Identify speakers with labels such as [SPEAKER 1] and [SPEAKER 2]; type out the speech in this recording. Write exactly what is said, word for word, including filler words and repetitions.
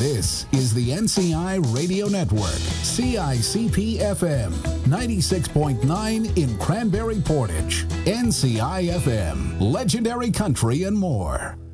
[SPEAKER 1] This is the N C I Radio Network, C I C P F M, ninety-six point nine in Cranberry Portage, N C I F M, Legendary Country and more.